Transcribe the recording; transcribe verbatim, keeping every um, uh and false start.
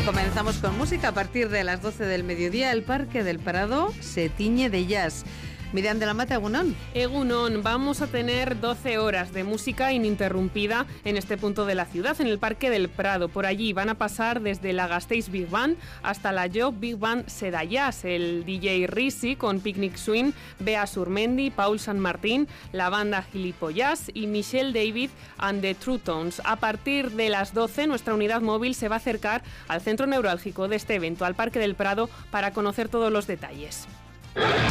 Comenzamos con música. A partir de las doce del mediodía, el Parque del Prado se tiñe de jazz. Miriam de la Mata, Egunon. Egunon, vamos a tener doce horas de música ininterrumpida en este punto de la ciudad, en el Parque del Prado. Por allí van a pasar desde la Gasteiz Big Band hasta la Job Big Band Seda Jazz, el D J Risi con Picnic Swing, Bea Surmendi, Paul San Martín, la banda Gilipollas y Michelle David and the True Tones. A partir de las doce, nuestra unidad móvil se va a acercar al centro neurálgico de este evento, al Parque del Prado, para conocer todos los detalles.